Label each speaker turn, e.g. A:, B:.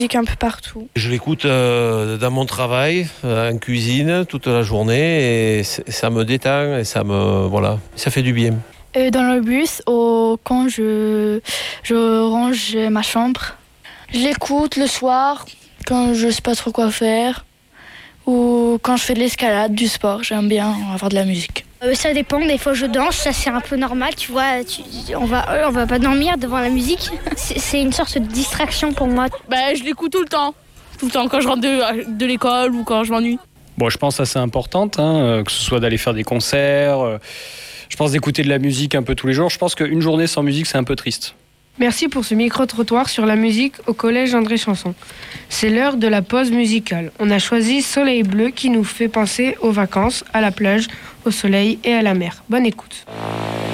A: Un peu partout.
B: Je l'écoute dans mon travail, en cuisine, toute la journée, et ça me détend et ça fait du bien.
A: Dans le bus, quand je range ma chambre, je l'écoute le soir quand je sais pas trop quoi faire ou quand je fais de l'escalade, du sport. J'aime bien avoir de la musique.
C: Ça dépend, des fois je danse, ça c'est un peu normal, tu vois, on va pas dormir devant la musique. C'est une sorte de distraction pour moi.
D: Je l'écoute tout le temps, quand je rentre de l'école ou quand je m'ennuie.
E: Bon, je pense assez importante, que ce soit d'aller faire des concerts, je pense d'écouter de la musique un peu tous les jours. Je pense qu'une journée sans musique, c'est un peu triste.
F: Merci pour ce micro-trottoir sur la musique au collège André Chanson. C'est l'heure de la pause musicale. On a choisi Soleil Bleu qui nous fait penser aux vacances, à la plage, au soleil et à la mer. Bonne écoute.